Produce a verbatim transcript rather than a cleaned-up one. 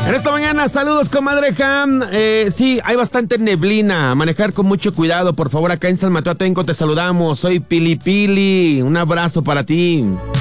En esta mañana, saludos, comadreja. Eh, sí, hay bastante neblina. Manejar con mucho cuidado, por favor. Acá en San Mateo Atenco te saludamos. Soy Pili Pili. Un abrazo para ti.